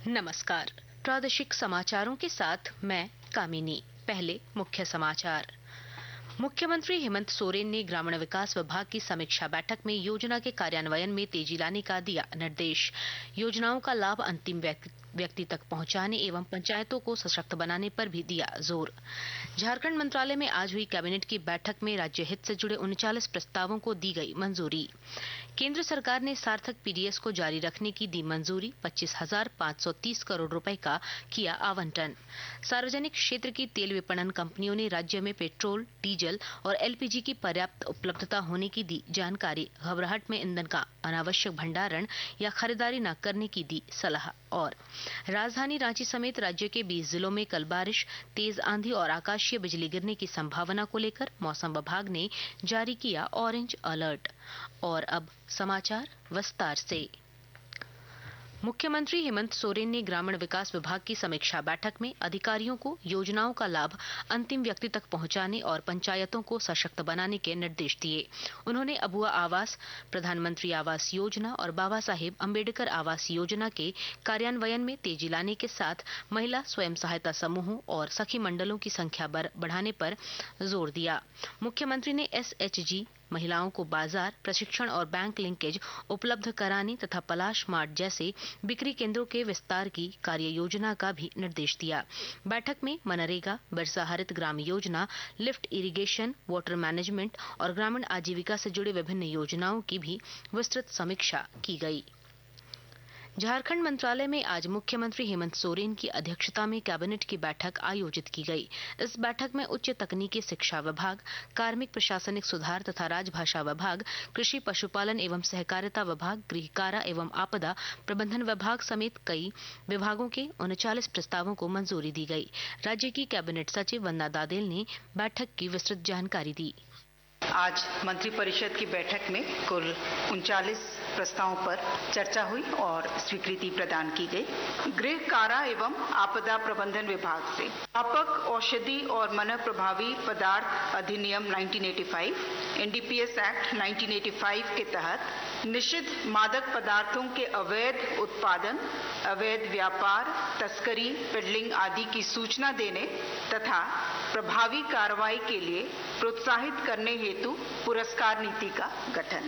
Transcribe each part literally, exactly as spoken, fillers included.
नमस्कार। प्रादेशिक समाचारों के साथ मैं कामिनी। पहले मुख्य समाचार। मुख्यमंत्री हेमंत सोरेन ने ग्रामीण विकास विभाग की समीक्षा बैठक में योजना के कार्यान्वयन में तेजी लाने का दिया निर्देश। योजनाओं का लाभ अंतिम व्यक्ति तक पहुंचाने एवं पंचायतों को सशक्त बनाने पर भी दिया जोर। झारखंड मंत्रालय में आज हुई कैबिनेट की बैठक में राज्य हित से जुड़े उनचालीस प्रस्तावों को दी गई मंजूरी। केंद्र सरकार ने सार्थक पीडीएस को जारी रखने की दी मंजूरी। पच्चीस हजार पाँच सौ तीस करोड़ रुपए का किया आवंटन। सार्वजनिक क्षेत्र की तेल विपणन कंपनियों ने राज्य में पेट्रोल, डीजल और एलपीजी की पर्याप्त उपलब्धता होने की दी जानकारी। घबराहट में ईंधन का अनावश्यक भंडारण या खरीदारी न करने की दी सलाह। और राजधानी रांची समेत राज्य के बीस जिलों में कल बारिश, तेज आंधी और आकाशीय बिजली गिरने की संभावना को लेकर मौसम विभाग ने जारी किया ऑरेंज अलर्ट। और अब समाचार विस्तार से। मुख्यमंत्री हेमंत सोरेन ने ग्रामीण विकास विभाग की समीक्षा बैठक में अधिकारियों को योजनाओं का लाभ अंतिम व्यक्ति तक पहुंचाने और पंचायतों को सशक्त बनाने के निर्देश दिए। उन्होंने अबुआ आवास, प्रधानमंत्री आवास योजना और बाबा साहेब अम्बेडकर आवास योजना के कार्यान्वयन में तेजी लाने के साथ महिला स्वयं सहायता समूहों और सखी मंडलों की संख्या बढ़ाने पर जोर दिया। मुख्यमंत्री ने एसएचजी, महिलाओं को बाजार, प्रशिक्षण और बैंक लिंकेज उपलब्ध कराने तथा पलाश मार्ट जैसे बिक्री केंद्रों के विस्तार की कार्य योजना का भी निर्देश दिया। बैठक में मनरेगा, बिरसा हरित Gram Yojana, lift irrigation, water management और ग्रामीण आजीविका से जुड़े विभिन्न योजनाओं की भी विस्तृत समीक्षा की गई। झारखंड मंत्रालय में आज मुख्यमंत्री हेमंत सोरेन की अध्यक्षता में कैबिनेट की बैठक आयोजित की गई। इस बैठक में उच्च तकनीकी शिक्षा विभाग, कार्मिक प्रशासनिक सुधार तथा राजभाषा विभाग, कृषि पशुपालन एवं सहकारिता विभाग, गृह कारा एवं आपदा प्रबंधन विभाग समेत कई विभागों के उनचालीस प्रस्तावों को मंजूरी दी गई। राज्य की कैबिनेट सचिव वंदना दादेल ने बैठक की विस्तृत जानकारी दी। आज मंत्रिपरिषद की बैठक में कुल उनचालीस प्रस्तावों पर चर्चा हुई और स्वीकृति प्रदान की गई। गृह कारा एवं आपदा प्रबंधन विभाग से व्यापक औषधि और मन प्रभावी पदार्थ अधिनियम उन्नीस सौ पचासी, एनडीपीएस एक्ट उन्नीस सौ पचासी के तहत निषिद्ध मादक पदार्थों के अवैध उत्पादन, अवैध व्यापार, तस्करी, पेडलिंग आदि की सूचना देने तथा प्रभावी कार्रवाई के लिए प्रोत्साहित करने हेतु पुरस्कार नीति का गठन।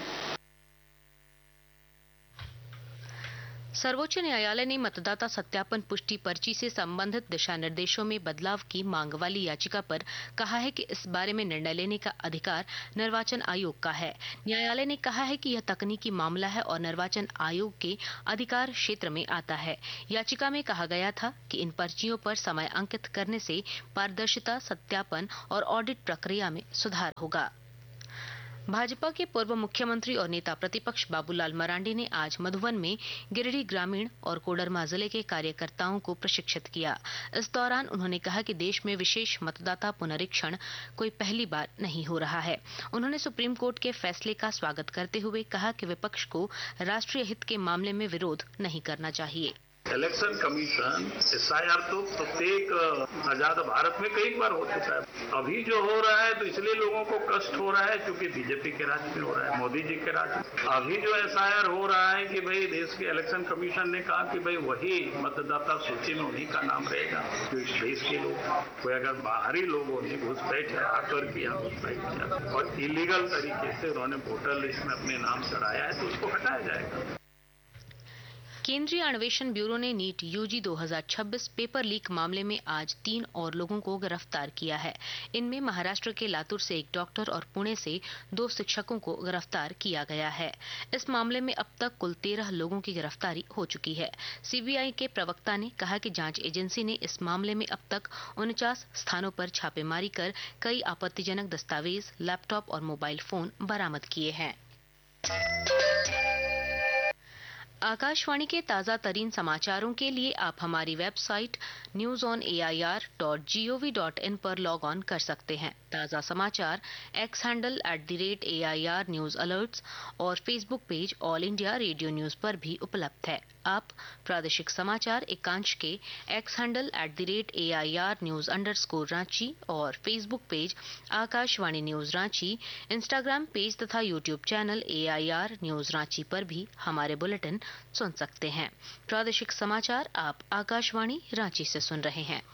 सर्वोच्च न्यायालय ने मतदाता सत्यापन पुष्टि पर्ची से संबंधित दिशा निर्देशों में बदलाव की मांग वाली याचिका पर कहा है कि इस बारे में निर्णय लेने का अधिकार निर्वाचन आयोग का है। न्यायालय ने कहा है कि यह तकनीकी मामला है और निर्वाचन आयोग के अधिकार क्षेत्र में आता है। याचिका में कहा गया था कि इन पर्चियों पर समय अंकित करने से पारदर्शिता, सत्यापन और ऑडिट प्रक्रिया में सुधार होगा। भाजपा के पूर्व मुख्यमंत्री और नेता प्रतिपक्ष बाबूलाल मरांडी ने आज मधुबन में गिरिडीह ग्रामीण और कोडरमा जिले के कार्यकर्ताओं को प्रशिक्षित किया। इस दौरान उन्होंने कहा कि देश में विशेष मतदाता पुनरीक्षण कोई पहली बार नहीं हो रहा है। उन्होंने सुप्रीम कोर्ट के फैसले का स्वागत करते हुए कहा कि विपक्ष को राष्ट्रीय हित के मामले में विरोध नहीं करना चाहिए। इलेक्शन कमीशन एसआईआर तो प्रत्येक आजाद भारत में कई बार हो चुका है। अभी जो हो रहा है तो इसलिए लोगों को कष्ट हो रहा है क्योंकि बीजेपी के राज में हो रहा है, मोदी जी के राज में। अभी जो एसआईआर हो रहा है कि भाई देश के इलेक्शन कमीशन ने कहा कि भाई वही मतदाता सूची में उन्हीं का नाम रहेगा जो इस देश के लोग, कोई अगर बाहरी लोगों ने घुसपैठ आकर किया घुसपैठ किया और इलीगल तरीके से उन्होंने वोटर लिस्ट में अपने नाम चढ़ाया है तो उसको हटाया जाएगा। केंद्रीय अन्वेषण ब्यूरो ने नीट यूजी दो हज़ार छब्बीस पेपर लीक मामले में आज तीन और लोगों को गिरफ्तार किया है। इनमें महाराष्ट्र के लातूर से एक डॉक्टर और पुणे से दो शिक्षकों को गिरफ्तार किया गया है। इस मामले में अब तक कुल तेरह लोगों की गिरफ्तारी हो चुकी है। सीबीआई के प्रवक्ता ने कहा कि जांच एजेंसी ने इस मामले में अब तक उनचास स्थानों पर छापेमारी कर कई आपत्तिजनक दस्तावेज, लैपटॉप और मोबाइल फोन बरामद किए हैं। आकाशवाणी के ताजा तरीन समाचारों के लिए आप हमारी website news on A I R dot G O V dot in पर लॉग ऑन कर सकते हैं। ताजा समाचार x handle at the rate A I R news alerts और Facebook page all India radio news पर भी उपलब्ध है। आप प्रादेशिक समाचार एकांश के x handle at the rate A I R news under score Ranchi और Facebook page Akashvani news Ranchi, Instagram page तथा YouTube channel A I R news Ranchi पर भी हमारे बुलेटिन सुन सकते हैं। प्रादेशिक समाचार आप आकाशवाणी रांची से सुन रहे हैं।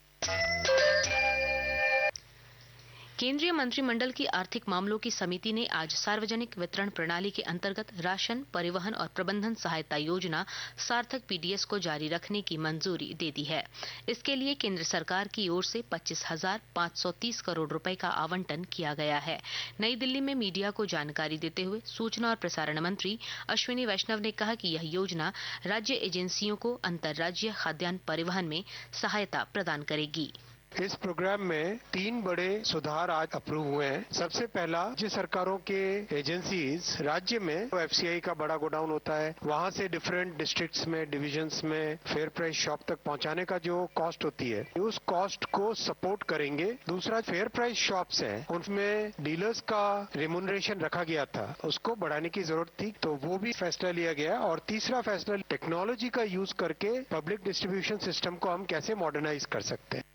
केंद्रीय मंत्रिमंडल की आर्थिक मामलों की समिति ने आज सार्वजनिक वितरण प्रणाली के अंतर्गत राशन, परिवहन और प्रबंधन सहायता योजना सार्थक पीडीएस को जारी रखने की मंजूरी दे दी है। इसके लिए केंद्र सरकार की ओर से पच्चीस हजार पाँच सौ तीस करोड़ रुपए का आवंटन किया गया है। नई दिल्ली में मीडिया को जानकारी देते हुए सूचना और प्रसारण मंत्री अश्विनी वैष्णव ने कहा कि यह योजना राज्य एजेंसियों को अंतर्राज्यीय खाद्यान्न परिवहन में सहायता प्रदान करेगी। इस प्रोग्राम में तीन बड़े सुधार आज अप्रूव हुए हैं। सबसे पहला, राज्य सरकारों के एजेंसीज राज्य में एफसीआई का बड़ा गोडाउन होता है, वहां से डिफरेंट डिस्ट्रिक्ट्स में, डिविजन्स में फेयर प्राइस शॉप तक पहुंचाने का जो कॉस्ट होती है, उस कॉस्ट को सपोर्ट करेंगे। दूसरा, फेयर प्राइस शॉप्स हैं, उनमें डीलर्स का रेम्यूनरेशन रखा गया था, उसको बढ़ाने की जरूरत थी, तो वो भी फैसला लिया गया। और तीसरा फैसला, टेक्नोलॉजी का यूज करके पब्लिक डिस्ट्रीब्यूशन सिस्टम को हम कैसे मॉडर्नाइज कर सकते हैं।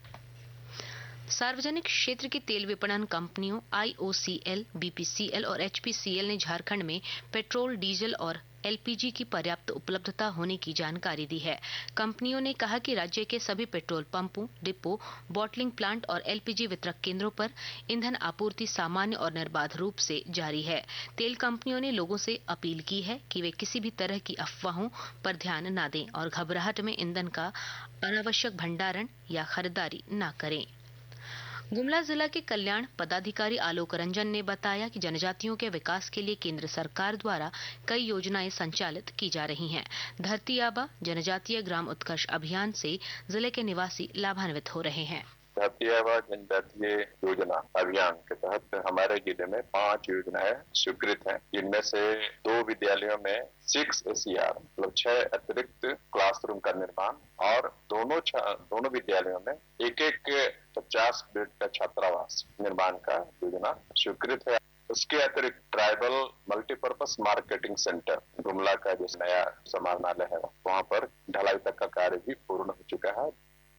सार्वजनिक क्षेत्र की तेल विपणन कंपनियों आईओसीएल, बीपीसीएल और एचपीसीएल ने झारखंड में पेट्रोल, डीजल और एलपीजी की पर्याप्त उपलब्धता होने की जानकारी दी है। कंपनियों ने कहा कि राज्य के सभी पेट्रोल पंपों, डिपो, बॉटलिंग प्लांट और एलपीजी वितरक केंद्रों पर ईंधन आपूर्ति सामान्य और निर्बाध रूप से जारी है। तेल कंपनियों ने लोगों से अपील की है कि वे किसी भी तरह की अफवाहों पर ध्यान न दें और घबराहट में ईंधन का अनावश्यक भंडारण या खरीदारी न करें। गुमला जिला के कल्याण पदाधिकारी आलोक रंजन ने बताया कि जनजातियों के विकास के लिए केंद्र सरकार द्वारा कई योजनाएं संचालित की जा रही हैं। धरती आबा जनजातीय ग्राम उत्कर्ष अभियान से जिले के निवासी लाभान्वित हो रहे हैं। धरती आबा जनजातीय योजना अभियान के तहत हमारे जिले में पांच योजनाएं स्वीकृत हैं, जिनमें से दो विद्यालयों में सिक्स एसीआर मतलब छह अतिरिक्त क्लासरूम का निर्माण और दोनों दोनों विद्यालयों में एक एक पचास बेड का छात्रावास निर्माण का योजना स्वीकृत है। उसके अतिरिक्त tribal multipurpose marketing centre Gumla का जो नया समाहरणालय है, वहाँ पर ढलाई तक का कार्य भी पूर्ण हो चुका है।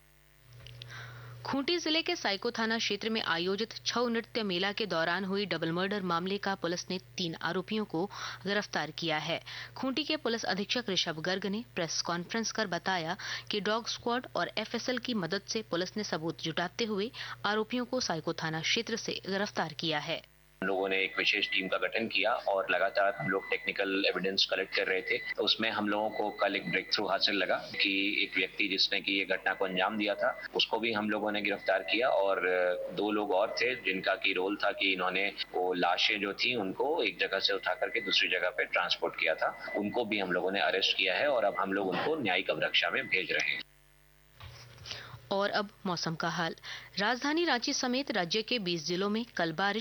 खूंटी जिले के साइको थाना क्षेत्र में आयोजित छऊ नृत्य मेला के दौरान हुई डबल मर्डर मामले का पुलिस ने तीन आरोपियों को गिरफ्तार किया है। खूंटी के पुलिस अधीक्षक ऋषभ गर्ग ने प्रेस कॉन्फ्रेंस कर बताया कि डॉग स्क्वाड और एफएसएल की मदद से पुलिस ने सबूत जुटाते हुए आरोपियों को साइको थाना क्षेत्र से गिरफ्तार किया है। हम लोगों ने एक विशेष टीम का गठन किया और लगातार हम लोग टेक्निकल एविडेंस कलेक्ट कर रहे थे। उसमें हम लोगों को कल एक ब्रेक थ्रू हासिल लगा कि एक व्यक्ति जिसने की ये घटना को अंजाम दिया था, उसको भी हम लोगों ने गिरफ्तार किया और दो लोग और थे जिनका की रोल था कि इन्होंने वो लाशें जो थी उनको एक जगह से उठा करके दूसरी जगह पे ट्रांसपोर्ट किया था। उनको भी हम लोगों ने अरेस्ट किया है और अब हम लोग उनको न्यायिक अभिरक्षा में भेज रहे हैं। और अब मौसम का हाल। राजधानी रांची समेत राज्य के बीस जिलों में कल बारिश